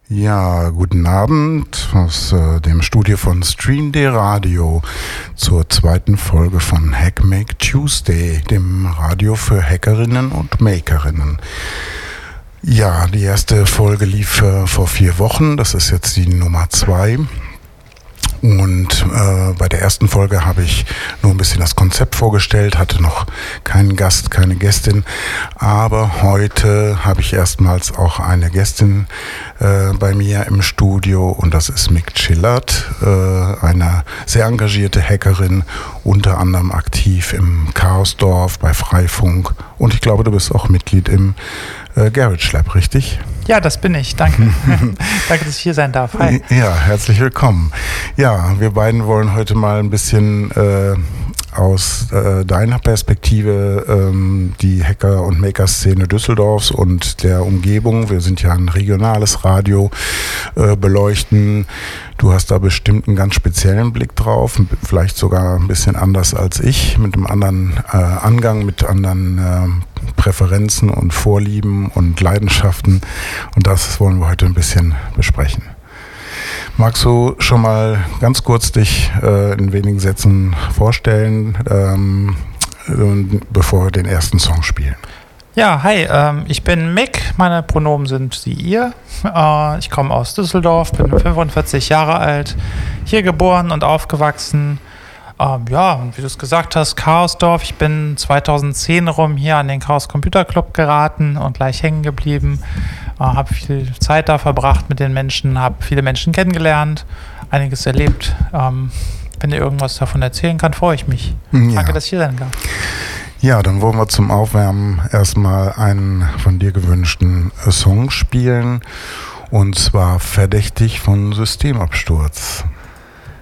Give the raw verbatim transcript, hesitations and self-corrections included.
Ja, guten Abend aus äh, dem Studio von Stream.de Radio zur zweiten Folge von Hack Make Tuesday, dem Radio für Hackerinnen und Makerinnen. Ja, die erste Folge lief äh, vor vier Wochen, das ist jetzt die Nummer zwei. Und äh, bei der ersten Folge habe ich nur ein bisschen das Konzept vorgestellt, hatte noch keinen Gast, keine Gästin. Aber heute habe ich erstmals auch eine Gästin äh, bei mir im Studio und das ist Mick Chillard, äh, eine sehr engagierte Hackerin, unter anderem aktiv im Chaosdorf bei Freifunk. Und ich glaube, du bist auch Mitglied im äh, Garage Lab, richtig? Ja, das bin ich. Danke. Danke, dass ich hier sein darf. Hi. Ja, herzlich willkommen. Ja, wir beiden wollen heute mal ein bisschen äh, aus äh, deiner Perspektive ähm, die Hacker- und Maker-Szene Düsseldorfs und der Umgebung, wir sind ja ein regionales Radio, äh, beleuchten. Du hast da bestimmt einen ganz speziellen Blick drauf, vielleicht sogar ein bisschen anders als ich, mit einem anderen äh, Angang, mit anderen äh, Präferenzen und Vorlieben und Leidenschaften. Und das wollen wir heute ein bisschen besprechen. Magst du schon mal ganz kurz dich äh, in wenigen Sätzen vorstellen, ähm, bevor wir den ersten Song spielen? Ja, hi, ähm, ich bin Mick, meine Pronomen sind sie, ihr. Äh, ich komme aus Düsseldorf, bin fünfundvierzig Jahre alt, hier geboren und aufgewachsen. Ähm, ja, und wie du es gesagt hast, Chaosdorf. Ich bin zweitausendzehn rum hier an den Chaos Computer Club geraten und gleich hängen geblieben. Äh, habe viel Zeit da verbracht mit den Menschen, habe viele Menschen kennengelernt, einiges erlebt. Ähm, wenn ihr irgendwas davon erzählen kann, freue ich mich. Ja. Danke, dass ich hier sein darf. Ja, dann wollen wir zum Aufwärmen erstmal einen von dir gewünschten Song spielen. Und zwar Verdächtig von Systemabsturz.